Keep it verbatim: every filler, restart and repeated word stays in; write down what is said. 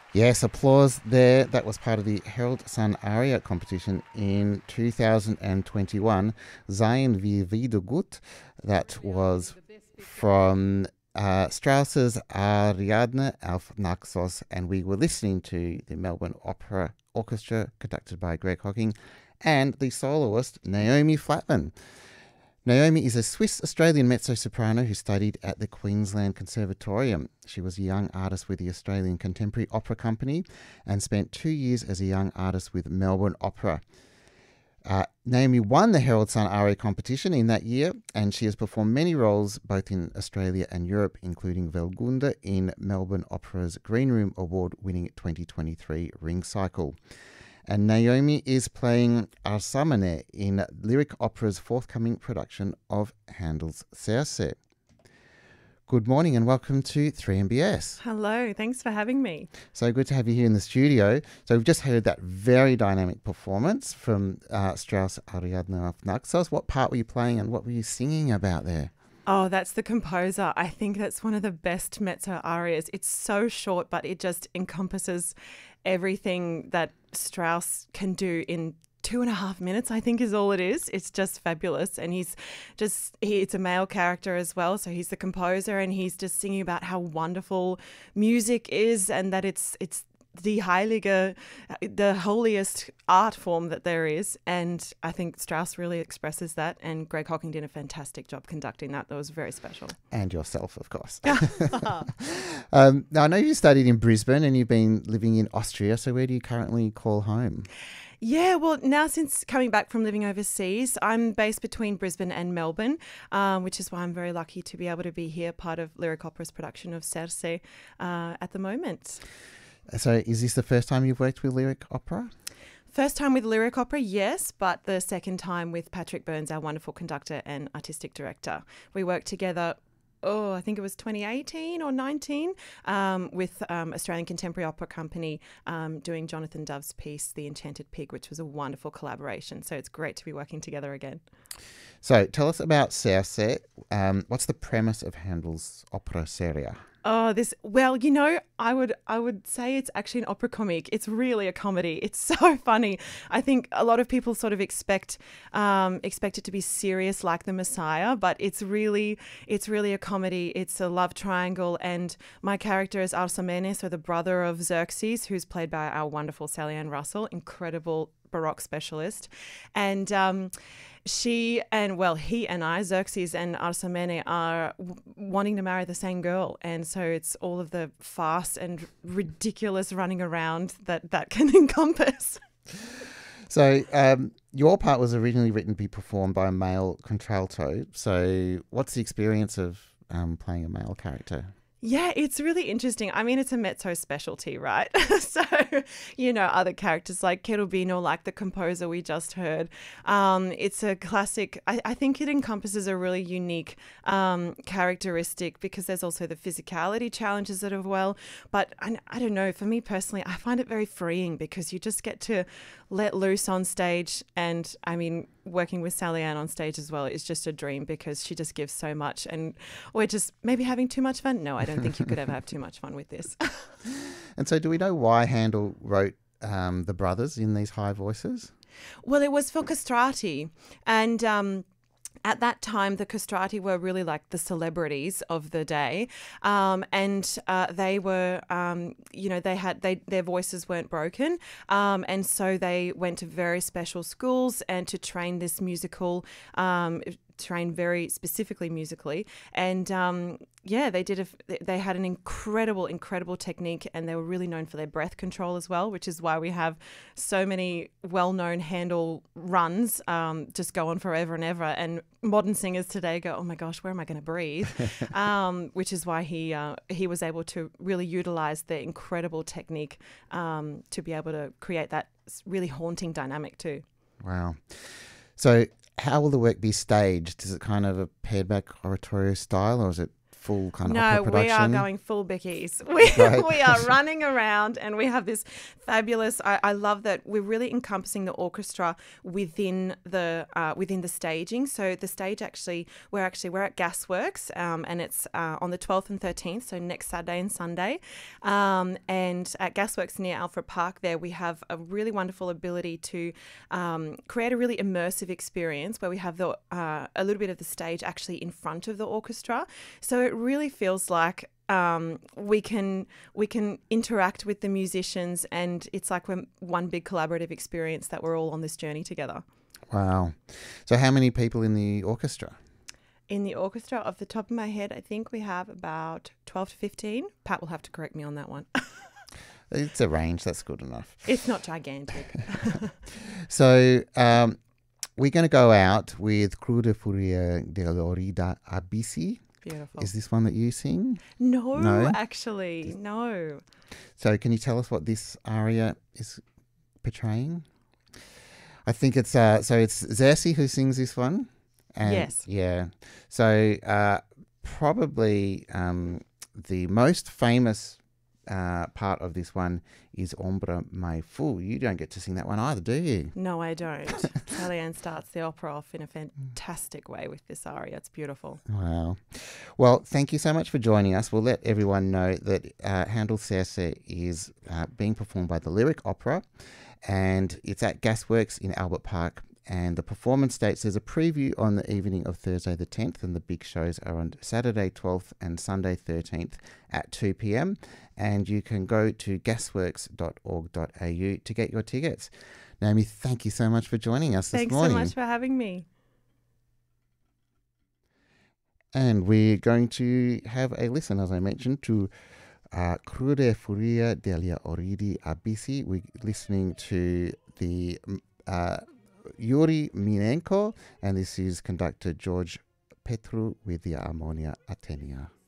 Yes, applause there. That was part of the Herald Sun Aria competition in two thousand twenty-one. Seien wir wieder gut. That was from uh, Strauss's Ariadne auf Naxos, and we were listening to the Melbourne Opera Orchestra, conducted by Greg Hocking, and the soloist Naomi Flatman. Naomi is a Swiss-Australian mezzo-soprano who studied at the Queensland Conservatorium. She was a young artist with the Australian Contemporary Opera Company and spent two years as a young artist with Melbourne Opera. Uh, Naomi won the Herald Sun Aria competition in that year, and she has performed many roles both in Australia and Europe, including Welgunde in Melbourne Opera's Green Room Award-winning twenty twenty-three Ring Cycle. And Naomi is playing Arsamene in Lyric Opera's forthcoming production of Handel's Circe. Good morning and welcome to three M B S. Hello, thanks for having me. So good to have you here in the studio. So we've just heard that very dynamic performance from uh, Strauss Ariadne auf Naxos. What part were you playing and what were you singing about there? Oh, that's the composer. I think that's one of the best mezzo arias. It's so short, but it just encompasses everything that Strauss can do in two and a half minutes, I think is all it is. It's just fabulous. And he's just, he, it's a male character as well. So he's the composer and he's just singing about how wonderful music is and that it's, it's, the Heilige, the holiest art form that there is. And I think Strauss really expresses that. And Greg Hocking did a fantastic job conducting that. That was very special. And yourself, of course. um, now, I know you studied in Brisbane and you've been living in Austria. So where do you currently call home? Yeah, well, now since coming back from living overseas, I'm based between Brisbane and Melbourne, um, which is why I'm very lucky to be able to be here, part of Lyric Opera's production of Circe uh, at the moment. So is this the first time you've worked with Lyric Opera? First time with Lyric Opera, yes, but the second time with Patrick Burns, our wonderful conductor and artistic director. We worked together, oh, I think it was twenty eighteen or nineteen, um, with um, Australian Contemporary Opera Company um, doing Jonathan Dove's piece, The Enchanted Pig, which was a wonderful collaboration. So it's great to be working together again. So tell us about Circe. Um, what's the premise of Handel's opera seria? Oh, this, well, you know, I would I would say it's actually an opera comique. It's really a comedy. It's so funny. I think a lot of people sort of expect um, expect it to be serious like The Messiah, but it's really it's really a comedy. It's a love triangle, and my character is Arsamene, so the brother of Xerxes, who's played by our wonderful Sally Ann Russell, incredible Baroque specialist. And um, she and, well, he and I, Xerxes and Arsamene, are w- wanting to marry the same girl. And so it's all of the farce and ridiculous running around that that can encompass. So um, your part was originally written to be performed by a male contralto. So what's the experience of um, playing a male character? Yeah, it's really interesting. I mean, it's a mezzo specialty, right? So, you know, other characters like Cherubino, like the composer we just heard. Um, it's a classic. I, I think it encompasses a really unique um, characteristic because there's also the physicality challenges that as well. But I, I don't know, for me personally, I find it very freeing because you just get to let loose on stage. And I mean, working with Sally Ann on stage as well is just a dream because she just gives so much. And we're just maybe having too much fun. No, I don't think you could ever have too much fun with this. And so do we know why Handel wrote um, the brothers in these high voices? Well, it was for castrati. And um, at that time, the castrati were really like the celebrities of the day. Um, and uh, they were, um, you know, they had, they their voices weren't broken. Um, and so they went to very special schools and to train this musical um trained very specifically musically, and um, yeah, they did. A, they had an incredible, incredible technique, and they were really known for their breath control as well, which is why we have so many well-known Handel runs, um, just go on forever and ever. And modern singers today go, "Oh my gosh, where am I going to breathe?" um, which is why he uh, he was able to really utilize the incredible technique um, to be able to create that really haunting dynamic too. Wow. So how will the work be staged? Is it kind of a pared back oratorio style or is it full kind of No, opera production? we are going full bickies. We, Right. we are running around, and we have this fabulous. I, I love that we're really encompassing the orchestra within the uh, within the staging. So the stage actually, we're actually we're at Gasworks, um, and it's uh, on the twelfth and thirteenth, so next Saturday and Sunday. Um, and at Gasworks near Alfred Park, there we have a really wonderful ability to um, create a really immersive experience where we have the uh, a little bit of the stage actually in front of the orchestra. So it really feels like um, we can we can interact with the musicians, and it's like we're one big collaborative experience that we're all on this journey together. Wow. So how many people in the orchestra? In the orchestra, off the top of my head, I think we have about twelve to fifteen. Pat will have to correct me on that one. It's a range. That's good enough. It's not gigantic. So um, we're going to go out with Crude Furia dell'Orida Abisi. Beautiful. Is this one that you sing? No, No? actually, no. So can you tell us what this aria is portraying? I think it's uh, so it's Xerxes who sings this one. And Yes. Yeah. So uh, probably um, the most famous uh, part of this one is Ombra Mai Fu. You don't get to sing that one either, do you? No, I don't. Sally-Anne starts the opera off in a fantastic way with this aria. It's beautiful. Wow. Well, thank you so much for joining us. We'll let everyone know that uh, Handel's Circe is uh, being performed by the Lyric Opera, and it's at Gasworks in Albert Park. And the performance dates, there's a preview on the evening of Thursday the tenth, and the big shows are on Saturday twelfth and Sunday thirteenth at two p.m. And you can go to gasworks dot org dot a u to get your tickets. Naomi, thank you so much for joining us this Thanks morning. so much for having me. And we're going to have a listen, as I mentioned, to uh, Crude Furia degli Oridi Abisi. We're listening to the uh, Yuri Minenko, and this is conductor George Petru with the Harmonia Atenea.